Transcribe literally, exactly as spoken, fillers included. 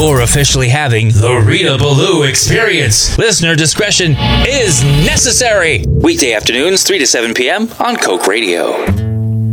you're officially having the Rita Ballou experience. Listener discretion is necessary. Weekday afternoons, three to seven p.m. on Coke Radio.